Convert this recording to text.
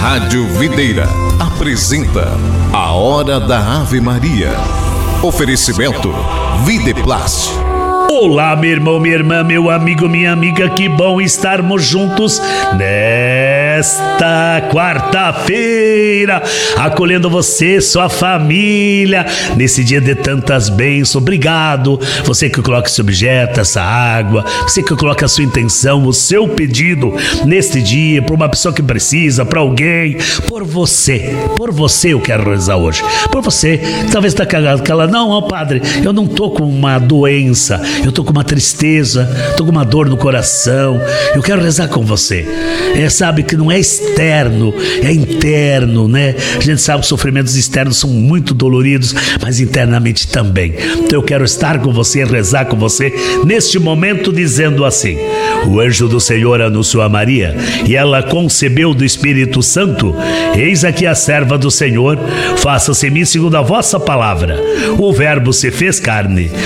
Rádio Videira apresenta a Hora da Ave Maria. Oferecimento Videplast. Olá, meu irmão, minha irmã, meu amigo, minha amiga, que bom estarmos juntos nesta quarta-feira, acolhendo você, sua família, nesse dia de tantas bênçãos. Obrigado, você que coloca esse objeto, essa água, você que coloca a sua intenção, o seu pedido neste dia, para uma pessoa que precisa, para alguém, por você eu quero rezar hoje, por você, talvez está aquela, não, padre, eu não tô com uma doença, eu tô com uma tristeza, tô com uma dor no coração, eu quero rezar com você. Sabe que não é externo, é interno, né? A gente sabe que os sofrimentos externos são muito doloridos, mas internamente também. Então eu quero estar com você, rezar com você neste momento, dizendo assim: o anjo do Senhor anunciou a Maria, e ela concebeu do Espírito Santo. Eis aqui a serva do Senhor, faça-se em mim segundo a vossa palavra. O Verbo se fez carne